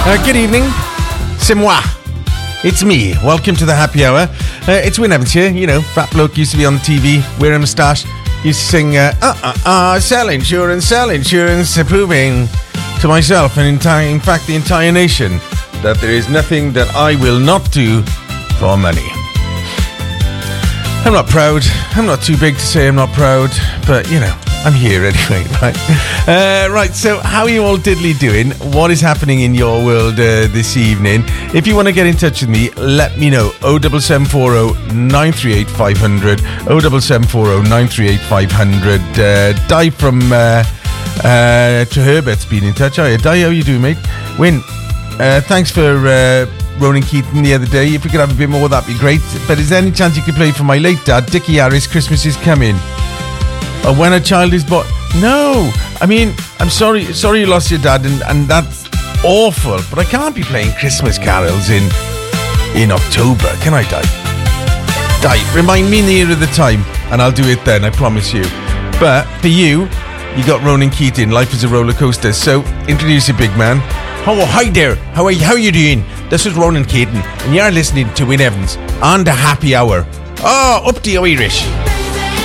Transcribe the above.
Good evening. C'est moi. It's me. Welcome to the happy hour. It's Wyn Evans here. You know, fat bloke used to be on the TV, wear a moustache, used to sing, sell insurance, proving to myself and in fact the entire nation that there is nothing that I will not do for money. I'm not proud. I'm not too big to say I'm not proud, but, you know, I'm here anyway, right? Right, so how are you all diddly doing? What is happening in your world this evening? If you want to get in touch with me, let me know. 07740 938 500. 07740 938 500. Di from Herbert's been in touch. Di, how you doing, mate? Wyn, thanks for Ronan Keaton the other day. If we could have a bit more, that'd be great. But is there any chance you could play for my late dad, Dickie Harris, Christmas is Coming? Or When a Child is Born? No, I mean, I'm sorry you lost your dad, and that's awful, but I can't be playing Christmas carols in October, can I, Di? Remind me nearer the time, and I'll do it then, I promise you. But for you got Ronan Keaton, Life is a Roller Coaster, so introduce your big man. Oh, hi there, how are you doing? This is Ronan Keaton, and you're listening to Wyn Evans on the Happy Hour. Oh, up the Irish.